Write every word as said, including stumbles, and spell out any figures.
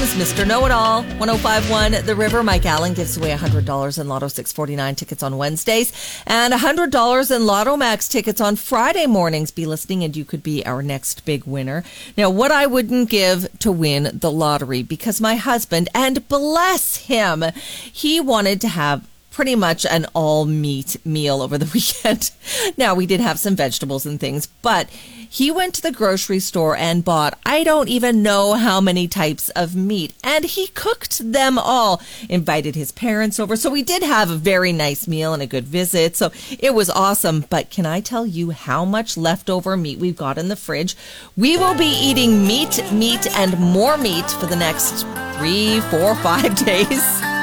James, Mister Know-It-All. one oh five point one The River. Mike Allen gives away one hundred dollars in Lotto six forty-nine tickets on Wednesdays and one hundred dollars in Lotto Max tickets on Friday mornings. Be listening and you could be our next big winner. Now, what I wouldn't give to win the lottery, because my husband, and bless him, he wanted to have pretty much an all-meat meal over the weekend. Now, we did have some vegetables and things, but he went to the grocery store and bought, I don't even know how many types of meat, and he cooked them all. Invited his parents over, so we did have a very nice meal and a good visit, so it was awesome. But can I tell you how much leftover meat we've got in the fridge? We will be eating meat, meat, and more meat for the next three, four, five days.